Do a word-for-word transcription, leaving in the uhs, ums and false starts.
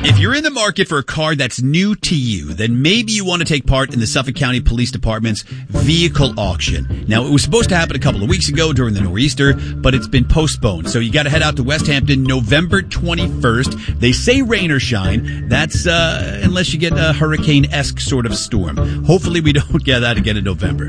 If you're in the market for a car that's new to you, then maybe you want to take part in the Suffolk County Police Department's vehicle auction. Now, it was supposed to happen a couple of weeks ago during the nor'easter, but it's been postponed. So you got to head out to West Hampton November twenty-first. They say rain or shine. That's uh, unless you get a hurricane-esque sort of storm. Hopefully we don't get that again in November.